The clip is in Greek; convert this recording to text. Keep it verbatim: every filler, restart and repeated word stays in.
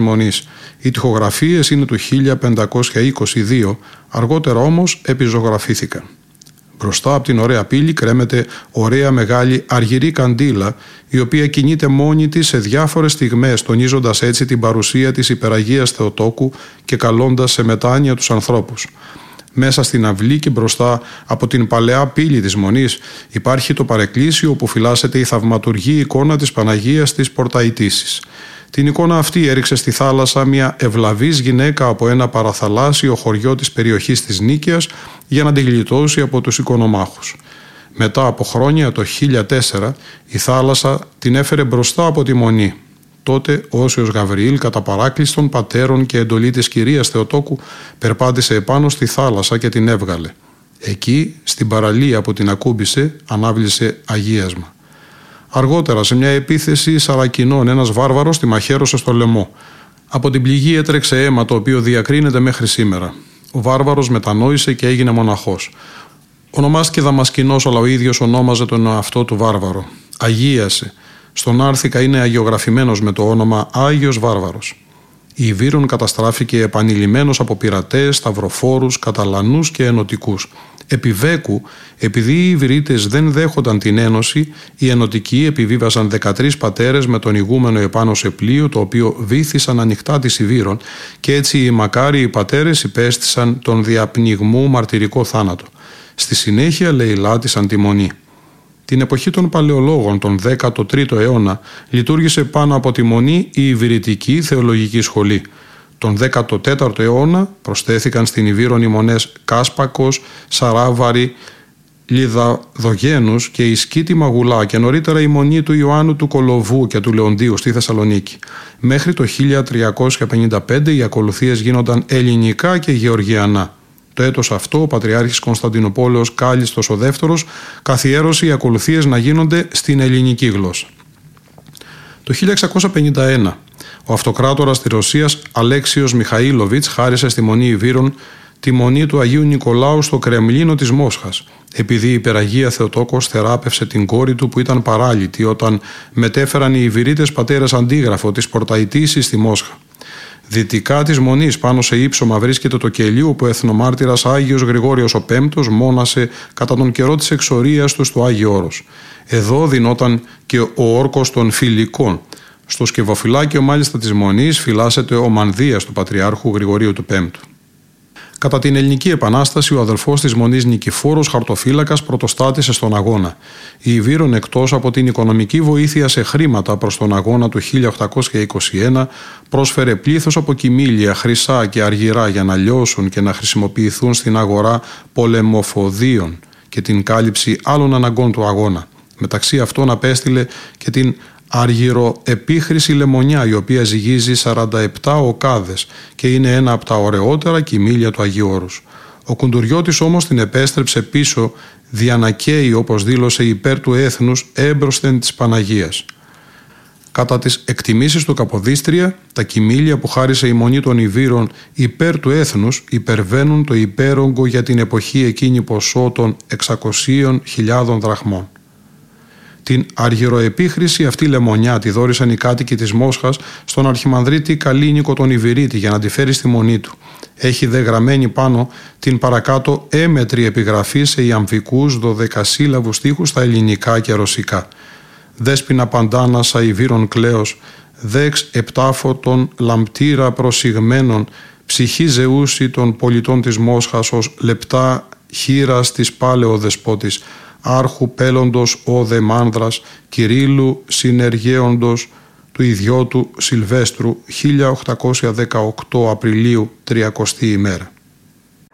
Μονής. Οι τοιχογραφίες είναι του χίλια πεντακόσια είκοσι δύο, αργότερα όμως επιζωγραφήθηκαν. Μπροστά από την ωραία πύλη κρέμεται ωραία μεγάλη αργυρή καντήλα, η οποία κινείται μόνη της σε διάφορες στιγμές, τονίζοντας έτσι την παρουσία της υπεραγίας Θεοτόκου και καλώντας σε μετάνοια τους ανθρώπους. Μέσα στην αυλή και μπροστά από την παλαιά πύλη της Μονής υπάρχει το παρεκκλήσιο όπου φυλάσσεται η θαυματουργή εικόνα της Παναγίας της Πορταϊτήσης. Την εικόνα αυτή έριξε στη θάλασσα μια ευλαβής γυναίκα από ένα παραθαλάσσιο χωριό της περιοχής της Νίκαιας για να την γλιτώσει από τους οικονομάχους. Μετά από χρόνια, το χίλια τέσσερα, η θάλασσα την έφερε μπροστά από τη Μονή. Τότε ο Όσιος Γαβριήλ, κατά παράκληση των πατέρων και εντολή της κυρίας Θεοτόκου, περπάτησε επάνω στη θάλασσα και την έβγαλε. Εκεί, στην παραλία που την ακούμπησε, ανάβλησε αγίασμα. Αργότερα, σε μια επίθεση Σαρακινών, ένας βάρβαρος τη μαχαίρωσε στο λαιμό. Από την πληγή έτρεξε αίμα, το οποίο διακρίνεται μέχρι σήμερα. Ο βάρβαρος μετανόησε και έγινε μοναχός. Ονομάστηκε Δαμασκηνός, αλλά ο ίδιος ονόμαζε τον εαυτό του βάρβαρο. Αγίασε. Στον Άρθικα είναι αγιογραφημένος με το όνομα Άγιος Βάρβαρος. Η Ιβύρων καταστράφηκε επανειλημμένος από πειρατές, σταυροφόρους, καταλανούς και ενωτικούς. Επί Βέκου, επειδή οι Ιβυρίτες δεν δέχονταν την ένωση, οι ενωτικοί επιβίβασαν δεκατρείς πατέρες με τον ηγούμενο επάνω σε πλοίο, το οποίο βύθισαν ανοιχτά της Ιβύρων, και έτσι οι μακάριοι πατέρες υπέστησαν τον διαπνιγμού μαρτυρικό θάνατο. Στη συνέχεια λαιλάτισαν τη Μονή. Την εποχή των Παλαιολόγων, τον δέκατο τρίτο αιώνα, λειτουργήσε πάνω από τη Μονή η Ιβηρητική Θεολογική Σχολή. Τον δέκατο τέταρτο αιώνα προσθέθηκαν στην Ιβύρον οι μονές Κάσπακος, Σαράβαρη, Λιδαδογένους και η Σκήτη Μαγουλά, και νωρίτερα η Μονή του Ιωάννου του Κολοβού και του Λεοντίου στη Θεσσαλονίκη. Μέχρι το χίλια τριακόσια πενήντα πέντε οι ακολουθίες γίνονταν ελληνικά και γεωργιανά. Το έτος αυτό ο Πατριάρχης Κωνσταντινούπολεως Κάλιστος ο Δεύτερος καθιέρωσε οι ακολουθίες να γίνονται στην ελληνική γλώσσα. Το χίλια εξακόσια πενήντα ένα ο αυτοκράτορας της Ρωσίας Αλέξιος Μιχαήλοβιτς χάρισε στη Μονή Ιβύρων τη Μονή του Αγίου Νικολάου στο Κρεμλίνο της Μόσχας, επειδή η υπεραγία Θεοτόκος θεράπευσε την κόρη του που ήταν παράλυτη όταν μετέφεραν οι Ιβυρίτες πατέρες αντίγραφο της Πορταϊτήσης στη Μόσχα. Δυτικά της Μονής, πάνω σε ύψωμα, βρίσκεται το κελί όπου ο εθνομάρτυρας Άγιος Γρηγόριος ο Πέμπτος μόνασε κατά τον καιρό της εξορίας του στο Άγιο Όρος. Εδώ δινόταν και ο όρκος των Φιλικών. Στο σκευοφυλάκιο μάλιστα της Μονής φυλάσσεται ο Μανδύας του Πατριάρχου Γρηγορίου του Πέμπτου. Κατά την Ελληνική Επανάσταση, ο αδελφός της Μονής Νικηφόρος Χαρτοφύλακας πρωτοστάτησε στον αγώνα. Η Ιβύρων, εκτός από την οικονομική βοήθεια σε χρήματα προς τον αγώνα του χίλια οκτακόσια είκοσι ένα, πρόσφερε πλήθος από κυμήλια, χρυσά και αργυρά για να λιώσουν και να χρησιμοποιηθούν στην αγορά πολεμοφοδίων και την κάλυψη άλλων αναγκών του αγώνα. Μεταξύ αυτών απέστειλε και την αργυροεπίχρηση λεμονιά, η οποία ζυγίζει σαράντα επτά οκάδες και είναι ένα από τα ωραιότερα κυμήλια του Αγίου Όρους. Ο Κουντουριώτης όμως την επέστρεψε πίσω διανακαίει, όπως δήλωσε, υπέρ του έθνους έμπροσθεν της Παναγίας. Κατά τις εκτιμήσεις του Καποδίστρια, τα κυμήλια που χάρισε η Μονή των Ιβύρων υπέρ του έθνους υπερβαίνουν το υπέρογκο για την εποχή εκείνη ποσό των εξακοσίων χιλιάδων δραχμών. Την αργυροεπίχρηση αυτή λεμονιά τη δώρισαν οι κάτοικοι της Μόσχας στον αρχιμανδρίτη Καλίνικο τον Ιβυρίτη για να τη φέρει στη Μονή του. Έχει δε γραμμένη πάνω την παρακάτω έμετρη επιγραφή σε ιαμβικούς δωδεκασύλλαβους στίχους στα ελληνικά και ρωσικά. Δέσποινα Παντάνασα Ιβύρων κλαίος, δέξ επτάφωτων λαμπτήρα προσιγμένων, ψυχή Ζεούση των πολιτών της Μόσχας ως λεπτά χείρας της πάλαιο δεσπότης, άρχου πέλλοντος ο δε μάνδρας, Κυρίλλου συνεργέοντος του ιδιώτου Σιλβέστρου, χίλια οκτακόσια δεκαοκτώ Απριλίου, τριακοστή ημέρα.